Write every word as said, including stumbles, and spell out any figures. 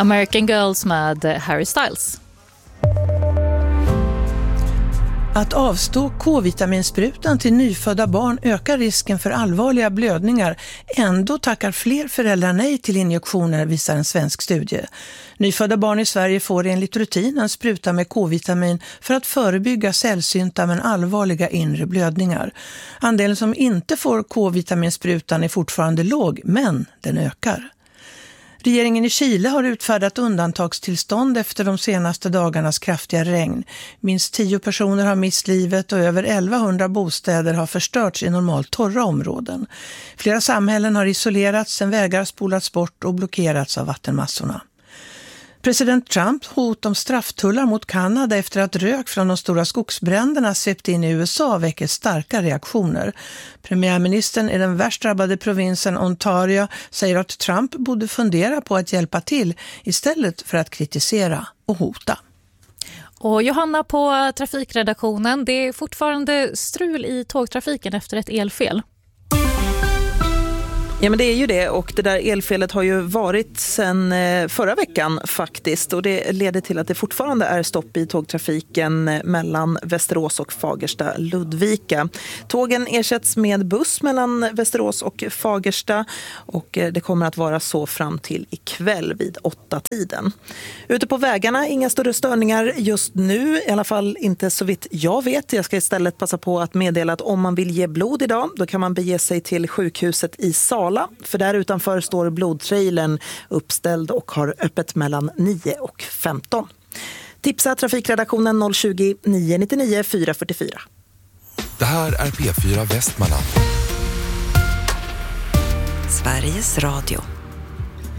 American Girls med Harry Styles. Att avstå K-vitaminsprutan till nyfödda barn ökar risken för allvarliga blödningar. Ändå tackar fler föräldrar nej till injektioner, visar en svensk studie. Nyfödda barn i Sverige får enligt rutinen spruta med K-vitamin för att förebygga sällsynta men allvarliga inre blödningar. Andelen som inte får K-vitaminsprutan är fortfarande låg, men den ökar. Regeringen i Chile har utfärdat undantagstillstånd efter de senaste dagarnas kraftiga regn. Minst tio personer har mist livet och över elvahundra bostäder har förstörts i normalt torra områden. Flera samhällen har isolerats, sen vägar spolats bort och blockerats av vattenmassorna. President Trumps hot om strafftullar mot Kanada efter att rök från de stora skogsbränderna svept in i U S A väcker starka reaktioner. Premiärministern i den värst drabbade provinsen Ontario säger att Trump borde fundera på att hjälpa till istället för att kritisera och hota. Och Johanna på trafikredaktionen, det är fortfarande strul i tågtrafiken efter ett elfel. Ja, men det är ju det, och det där elfelet har ju varit sedan förra veckan faktiskt, och det leder till att det fortfarande är stopp i tågtrafiken mellan Västerås och Fagersta Ludvika. Tågen ersätts med buss mellan Västerås och Fagersta, och det kommer att vara så fram till ikväll vid åtta tiden. Ute på vägarna inga större störningar just nu, i alla fall inte så vitt jag vet. Jag ska istället passa på att meddela att om man vill ge blod idag, då kan man bege sig till sjukhuset i Sala. För där utanför står blodtrailern uppställd och har öppet mellan nio och femton. Tipsa trafikredaktionen noll tjugo, nio nittionio, fyra fyrtiofyra. Det här är P fyra Västmanland. Sveriges Radio.